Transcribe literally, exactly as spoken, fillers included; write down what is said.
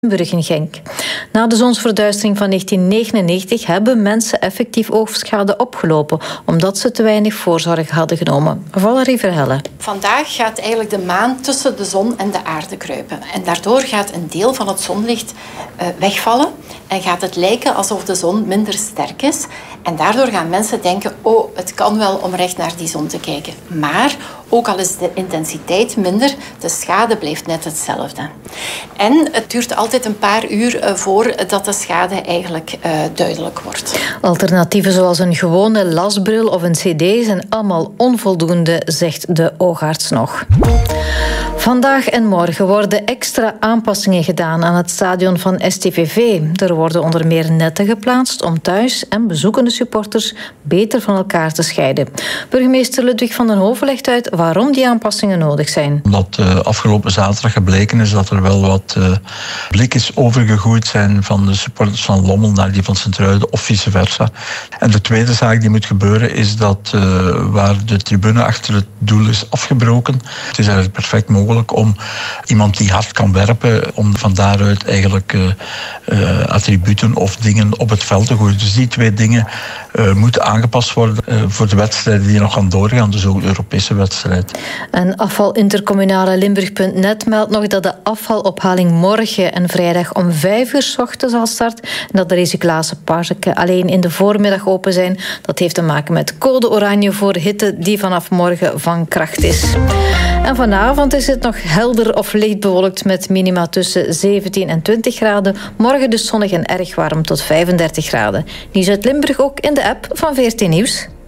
Limburg in Genk. Na de zonsverduistering van negentien negenennegentig hebben mensen effectief oogschade opgelopen, omdat ze te weinig voorzorg hadden genomen. Valerie Verhelle. Vandaag gaat eigenlijk de maan tussen de zon en de aarde kruipen. En daardoor gaat een deel van het zonlicht uh, wegvallen en gaat het lijken alsof de zon minder sterk is. En daardoor gaan mensen denken, oh, het kan wel om recht naar die zon te kijken. Maar ook al is de intensiteit minder, de schade blijft net hetzelfde. En het duurt altijd een paar uur uh, voordat de schade eigenlijk uh, duidelijk wordt. Alternatieven zoals een gewone lasbril of een cd zijn allemaal onvoldoende, zegt de oogarts nog. Vandaag en morgen worden extra aanpassingen gedaan aan het stadion van S T V V. Er worden onder meer netten geplaatst om thuis- en bezoekende supporters beter van elkaar te scheiden. Burgemeester Ludwig van den Hove legt uit waarom die aanpassingen nodig zijn. Omdat uh, afgelopen zaterdag gebleken is dat er wel wat uh, blikjes overgegooid zijn van de supporters van Lommel naar die van Sint-Truiden of vice versa. En de tweede zaak die moet gebeuren is dat uh, waar de tribune achter het doel is afgebroken, het is eigenlijk perfect mogelijk om iemand die hard kan werpen, om van daaruit eigenlijk uh, uh, attributen of dingen op het veld te gooien. Dus die twee dingen uh, moeten aangepast worden uh, voor de wedstrijden die nog gaan doorgaan, dus ook de Europese wedstrijd. En afvalintercommunale Limburg punt net meldt nog dat de afvalophaling morgen en vrijdag om vijf uur 's ochtends zal starten en dat de recyclageparken alleen in de voormiddag open zijn. Dat heeft te maken met code oranje voor hitte die vanaf morgen van kracht is. En vanavond is het nog helder of licht bewolkt met minima tussen zeventien en twintig graden. Morgen dus zonnig en erg warm tot vijfendertig graden. Nieuws uit Limburg ook in de app van veertien Nieuws.